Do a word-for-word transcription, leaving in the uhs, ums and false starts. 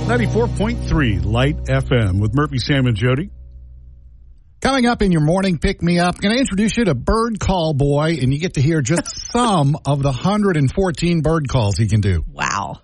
ninety-four point three Light F M with Murphy, Sam, and Jody. Coming up in your morning pick-me-up, going to introduce you to Bird Call Boy, and you get to hear just some of the one hundred fourteen bird calls he can do. Wow.